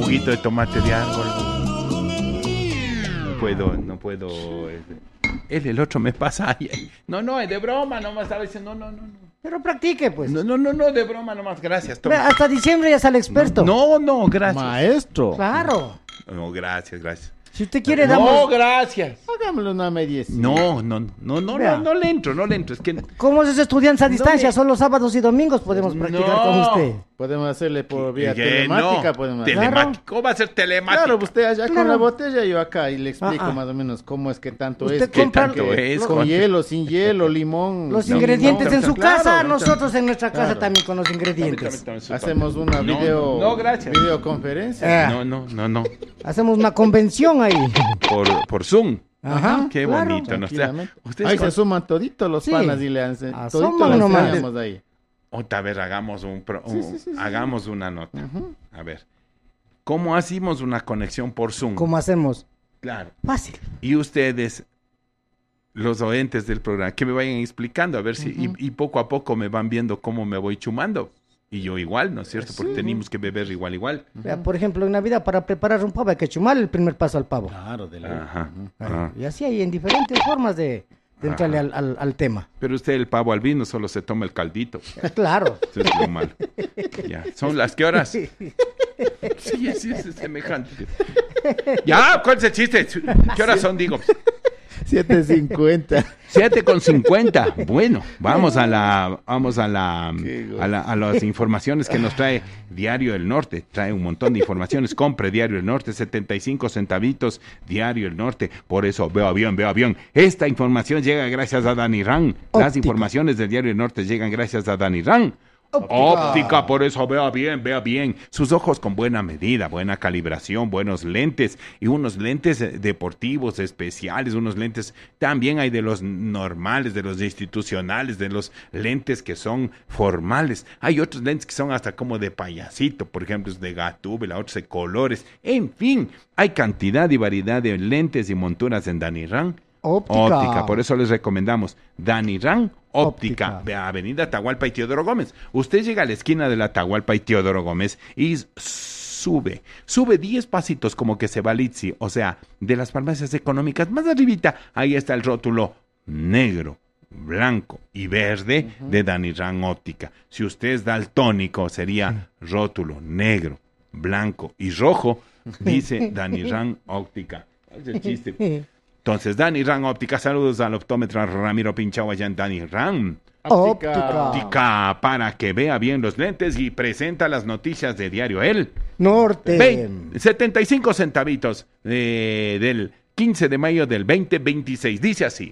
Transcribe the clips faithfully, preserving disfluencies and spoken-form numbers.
juguito de tomate de árbol. No puedo, no puedo. Él el otro me pasa. No, no, es de broma, nomás estaba diciendo, no, no, no. Pero practique, pues. No, no, no, no, de broma nomás, gracias. Ve, hasta diciembre ya sale experto. No, no, no, gracias. Maestro. Claro. No, gracias, gracias. Si usted quiere, no, damos... No, gracias. Hagámosle una mediecita. No, no, no, no, no, no le entro, no le entro. Es que... ¿Cómo es estudiantes a distancia? No me... Solo sábados y domingos podemos practicar no. con usted. Podemos hacerle por vía que telemática. No. Podemos... Telemático. ¿Cómo va a ser telemático? Claro, usted allá claro. con la botella, yo acá, y le explico Ah, ah. más o menos cómo es que tanto Usted es. ¿Qué compra tanto lo- es? Con hielo, sin hielo, limón. Los no, ingredientes limón. en su Claro, casa, claro. nosotros en nuestra casa Claro. también con los ingredientes. Hacemos una No, video, no, gracias. videoconferencia. Eh. No, no, no, no. Hacemos una convención ahí. Por, por Zoom. Ajá, Qué claro. bonito. ¿No? O sea, ustedes Ahí con... se suman toditos los Sí. panas y le hacen. Asoman Toditos los nomás. tenemos ahí. Otra vez hagamos un, pro... Sí, sí, sí, sí. hagamos una nota. Ujú. A ver. ¿Cómo hacemos una conexión por Zoom? ¿Cómo hacemos? Claro. Fácil. Y ustedes, los oyentes del programa, que me vayan explicando, a ver si, Ujú. y, y poco a poco me van viendo cómo me voy chumando. Y yo igual, ¿no es cierto? Porque Sí. tenemos que beber igual, igual. Vea, por ejemplo, en Navidad, para preparar un pavo hay que chumar el primer paso al pavo. Claro, de la... Ajá. Ujú. Ajá. Y así hay en diferentes formas de, de entrarle al, al, al tema. Pero usted el pavo al vino solo se toma el caldito. Claro. Eso es lo malo. Ya. ¿Son las qué horas? Sí, sí, es semejante. Ya, ¿cuál es el chiste? ¿Qué horas son, digo? siete cincuenta. siete con cincuenta. Bueno, vamos a la, vamos a la, Qué a la, a las informaciones que nos trae Diario del Norte. Trae un montón de informaciones. Compre Diario del Norte, setenta y cinco centavitos, Diario del Norte. Por eso, veo avión, veo avión. Esta información llega gracias a Dani Ran. Las Óptica. informaciones del Diario del Norte llegan gracias a Dani Ran. Óptica. Óptica, por eso vea bien, vea bien. Sus ojos con buena medida, buena calibración, buenos lentes y unos lentes eh, deportivos especiales, unos lentes, también hay de los normales, de los institucionales, de los lentes que son formales. Hay otros lentes que son hasta como de payasito, por ejemplo, es de Gatúbela, otros de colores. En fin, hay cantidad y variedad de lentes y monturas en Dani Ran. Óptica. Óptica, por eso les recomendamos Dani Ran Óptica, Óptica. de Avenida Atahualpa y Teodoro Gómez. Usted llega a la esquina de la Atahualpa y Teodoro Gómez y sube, sube diez pasitos como que se va al Itzi, o sea, de las farmacias económicas, más arribita, ahí está el rótulo negro, blanco y verde uh-huh. de Dani Ran Óptica. Si usted es daltónico, sería rótulo negro, blanco y rojo, dice Dani Ran Óptica. Es el chiste. Entonces, Dani Ran Óptica, saludos al optómetra Ramiro Pinchao allá en Dani Ran Óptica. Óptica, para que vea bien los lentes y presenta las noticias de Diario El Norte. Ve- setenta y cinco centavitos eh, del quince de mayo del veinte veintiséis. Dice así.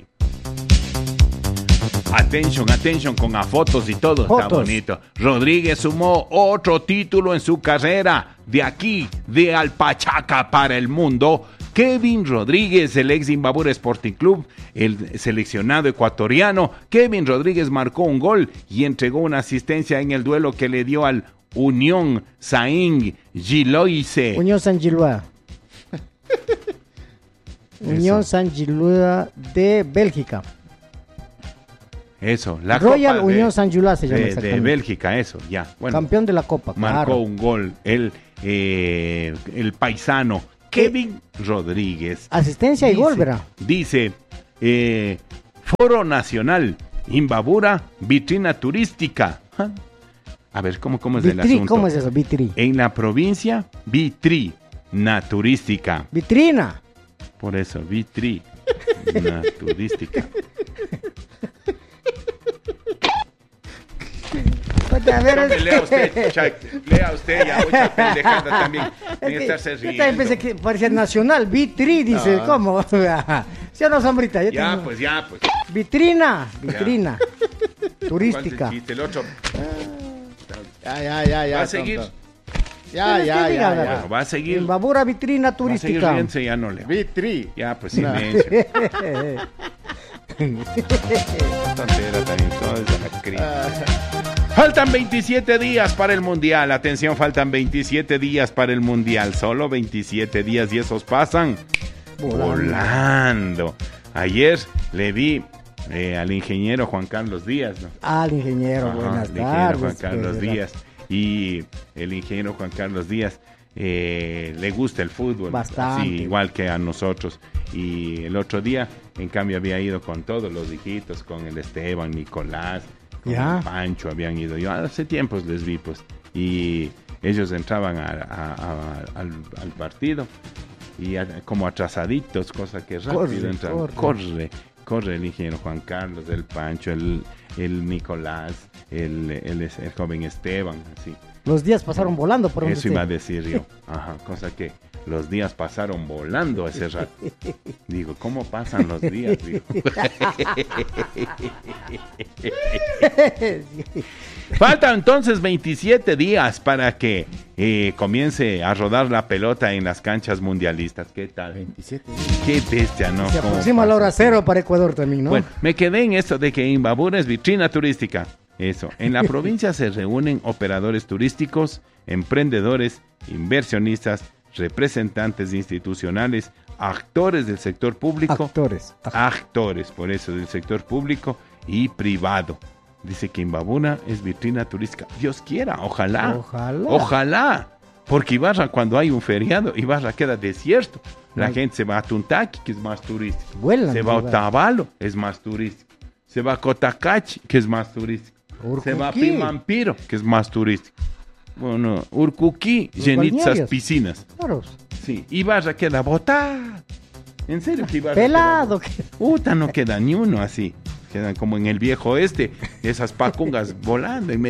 Atención, atención con a fotos y todo. Está Fotos. bonito. Rodríguez sumó otro título en su carrera. De aquí, de Alpachaca para el mundo. Kevin Rodríguez, el ex Imbabura Sporting Club, el seleccionado ecuatoriano. Kevin Rodríguez marcó un gol y entregó una asistencia en el duelo que le dio al Unión Saint Giloise. Unión San Gilua. Unión San Gilua de Bélgica. Eso, la Royal Copa de, Unión San Gilua se llama de, de exactamente. Bélgica, eso, ya. Bueno, Campeón de la Copa, marcó claro. un gol el, eh, el paisano Kevin Rodríguez. Asistencia y Dice- gol, ¿verdad? Dice, eh, Foro Nacional, Imbabura, vitrina turística. Ja. A ver, ¿cómo, cómo es el Vitri, asunto? ¿cómo es eso? Vitri. En la provincia, vitrina turística. Vitrina. Por eso, vitrina turística. A ver, Hombre, es lea que- usted, Chuck, lea usted ya, mucha pendejada también. es Tiene que que estarse yo riendo. también pensé que parecía nacional. Vitri, dice. Ah. ¿Cómo? ¿Sí o no, sombrita? Yo Ya, tengo- pues, ya, pues. Vitrina. Vitrina. ¿Cuál es Turística. el chiste? El otro. Ya, ya, ya, ya. ¿Va a seguir? tonto. Ya, Pero ya, es que ya, diga, ya. Bueno, va a seguir. Imbabura, vitrina Va a seguir turística. riéndose, ya no leo. Vitri. Ya, pues No. silencio. Tontera también, toda esa crítica. Faltan veintisiete días para el Mundial. Atención, faltan veintisiete días para el Mundial. Solo veintisiete días y esos pasan Volando. volando. Ayer le vi eh, al ingeniero Juan Carlos Díaz, ¿no? Al ingeniero, Ajá, buenas el ingeniero tardes. Juan Carlos pues, Díaz. Y el ingeniero Juan Carlos Díaz eh, le gusta el fútbol. Bastante. Sí, igual que a nosotros. Y el otro día, en cambio, había ido con todos los hijitos, con el Esteban, Nicolás, con Ya. el Pancho, habían ido. Yo hace tiempos les vi, pues. Y ellos entraban a- a- a- al, al partido y a- como atrasaditos, cosa que rápido Corre, entran. corre. Corre, corre el ingeniero Juan Carlos, el Pancho, el, el Nicolás, el, el, el joven Esteban, así. Los días pasaron volando por donde Eso iba a esté. decir yo. Ajá, cosa que los días pasaron volando ese rato. Digo, ¿cómo pasan los días? Digo. Faltan entonces veintisiete días para que eh, comience a rodar la pelota en las canchas mundialistas. ¿Qué tal? veintisiete. Qué bestia, ¿no? Se ¿Cómo aproxima la pasa? hora cero para Ecuador también, ¿no? Bueno, me quedé en esto de que Imbabura es vitrina turística. Eso. En la provincia se reúnen operadores turísticos, emprendedores, inversionistas, representantes institucionales, actores del sector público, Actores. actores, por eso, del sector público y privado. Dice que Imbabura es vitrina turística. Dios quiera, ojalá. Ojalá. Ojalá. Porque Ibarra, cuando hay un feriado, Ibarra queda desierto. La Ay. gente se va a Tuntaki, que es más turístico. Vuelan, Se va a Ibarra. Otavalo, es más turístico. Se va a Cotacachi, que es más turístico. Se va a Urcuquí. Pimampiro, que es más turístico. Bueno, Urcuquí, Los Yenitsas, balnearios. piscinas. Claro. Sí, Ibarra queda botado. En serio que Ibarra Pelado. queda botado. Puta, no queda ni uno así. Quedan como en el viejo este, esas pacungas volando. Y me